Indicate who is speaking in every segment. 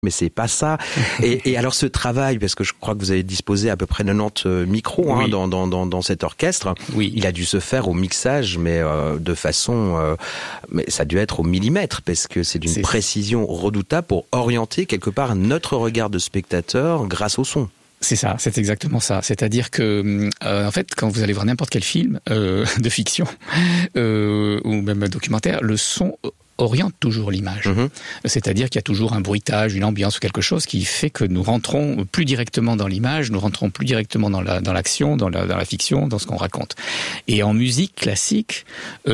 Speaker 1: mais c'est pas ça. Et alors ce travail, parce que je crois que vous avez disposé à peu près 90 micros
Speaker 2: oui.
Speaker 1: dans cet orchestre,
Speaker 2: oui.
Speaker 1: Il a dû se faire au mixage, mais de façon, mais ça a dû être au millimètre, parce que c'est d'une précision redoutable pour orienter quelque part notre regard de spectateur grâce au son.
Speaker 2: C'est ça, c'est exactement ça. C'est-à-dire que, en fait, quand vous allez voir n'importe quel film de fiction ou même un documentaire, le son oriente toujours l'image. C'est-à-dire qu'il y a toujours un bruitage, une ambiance ou quelque chose qui fait que nous rentrons plus directement dans l'image, nous rentrons plus directement dans l'action, dans la fiction, dans ce qu'on raconte. Et en musique classique, en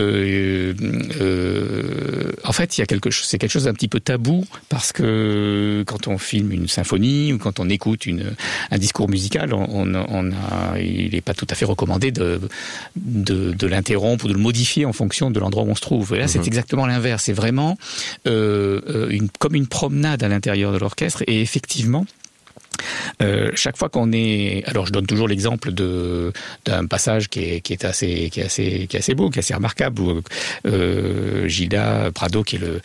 Speaker 2: fait, c'est quelque chose d'un petit peu tabou, parce que quand on filme une symphonie ou quand on écoute un discours musical, il n'est pas tout à fait recommandé de l'interrompre ou de le modifier en fonction de l'endroit où on se trouve. Et là, c'est exactement l'inverse. C'est vraiment comme une promenade à l'intérieur de l'orchestre, et effectivement, chaque fois qu'on est, alors je donne toujours l'exemple d'un passage qui est assez beau, qui est assez remarquable, où Gilda Prado, qui est le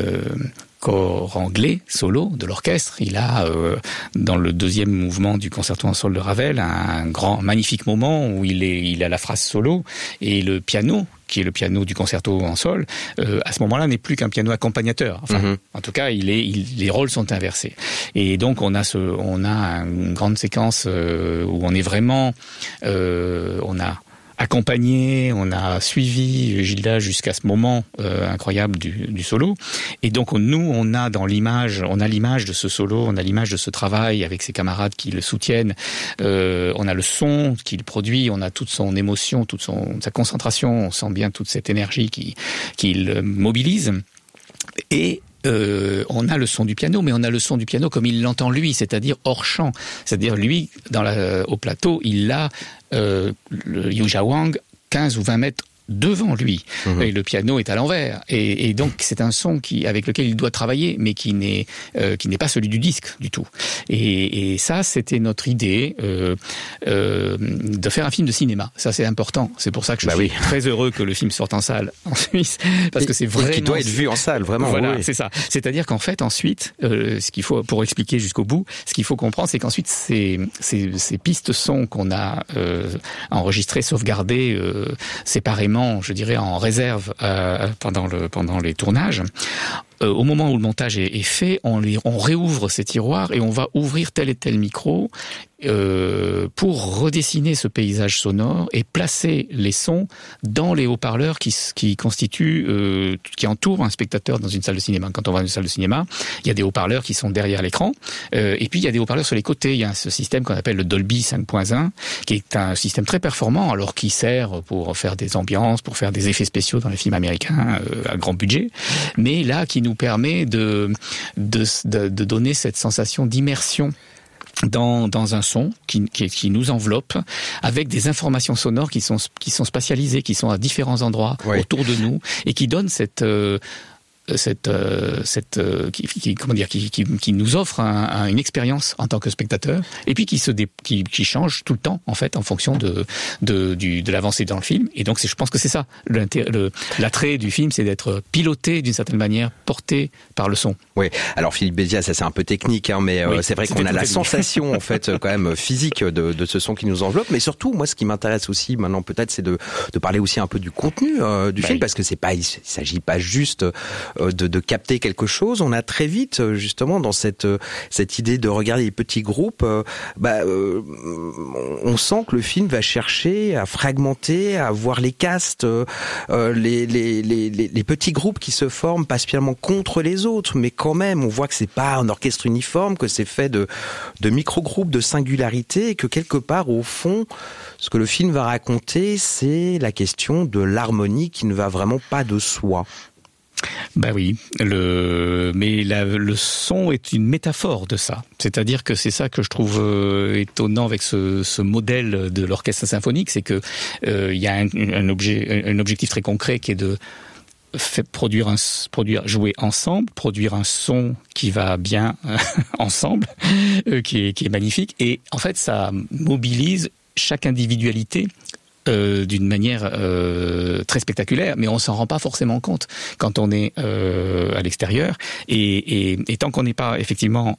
Speaker 2: corps anglais solo de l'orchestre, il a dans le deuxième mouvement du concerto en sol de Ravel un magnifique moment où il a la phrase solo, et le piano, qui est le piano du concerto en sol, à ce moment-là n'est plus qu'un piano accompagnateur. Enfin, en tout cas, les rôles sont inversés. Et donc on a une grande séquence où on est vraiment, on a accompagné, on a suivi Gilda jusqu'à ce moment incroyable du solo. Et donc on a dans l'image, on a l'image de ce solo, on a l'image de ce travail avec ses camarades qui le soutiennent, on a le son qu'il produit, on a toute son émotion, toute sa concentration, on sent bien toute cette énergie qu'il mobilise. Et on a le son du piano, mais on a le son du piano comme il l'entend lui, c'est-à-dire hors champ. C'est-à-dire lui, au plateau, il a le Yuja Wang 15 ou 20 mètres devant lui, et le piano est à l'envers, et donc c'est un son avec lequel il doit travailler, mais qui n'est pas celui du disque du tout. Et ça, c'était notre idée de faire un film de cinéma. Ça, c'est important. C'est pour ça que je suis très heureux que le film sorte en salle en Suisse, parce que c'est vraiment
Speaker 1: qui doit être vu en salle, vraiment.
Speaker 2: Voilà, c'est ça. C'est-à-dire qu'en fait, ensuite, ce qu'il faut, pour expliquer jusqu'au bout, ce qu'il faut comprendre, c'est qu'ensuite ces pistes son qu'on a enregistrées, sauvegardées séparément, je dirais en réserve pendant les tournages. Au moment où le montage est fait, on réouvre ces tiroirs et on va ouvrir tel et tel micro pour redessiner ce paysage sonore et placer les sons dans les haut-parleurs qui constituent, qui entourent un spectateur dans une salle de cinéma. Quand on va dans une salle de cinéma, il y a des haut-parleurs qui sont derrière l'écran, et puis il y a des haut-parleurs sur les côtés. Il y a ce système qu'on appelle le Dolby 5.1, qui est un système très performant, alors qui sert pour faire des ambiances, pour faire des effets spéciaux dans les films américains à grand budget, mais là qui nous permet de donner cette sensation d'immersion dans un son qui nous enveloppe, avec des informations sonores qui sont spatialisées, qui sont à différents endroits autour de nous, et qui donnent qui nous offre une expérience en tant que spectateur, et puis qui change tout le temps en fait en fonction de l'avancée dans le film. Et donc je pense que c'est ça l'attrait du film, c'est d'être piloté d'une certaine manière, porté par le son.
Speaker 1: Oui. Alors Philippe Béziat, ça c'est un peu technique, mais c'est vrai qu'on a la sensation en fait quand même physique de ce son qui nous enveloppe. Mais surtout, moi, ce qui m'intéresse aussi maintenant peut-être, c'est de parler aussi un peu du contenu du film, parce que il s'agit pas juste de capter quelque chose. On a très vite, justement, dans cette idée de regarder les petits groupes, on sent que le film va chercher à fragmenter, à voir les castes, les petits groupes qui se forment, pas spécialement contre les autres, mais quand même, on voit que c'est pas un orchestre uniforme, que c'est fait de micro-groupes, de singularités, et que quelque part, au fond, ce que le film va raconter, c'est la question de l'harmonie qui ne va vraiment pas de soi.
Speaker 2: Ben oui, mais le son est une métaphore de ça. C'est-à-dire que c'est ça que je trouve étonnant avec ce modèle de l'orchestre symphonique, c'est que il y a un objectif très concret qui est de jouer ensemble, produire un son qui va bien ensemble, qui est magnifique, et en fait ça mobilise chaque individualité d'une manière très spectaculaire, mais on s'en rend pas forcément compte quand on est à l'extérieur, et tant qu'on n'est pas effectivement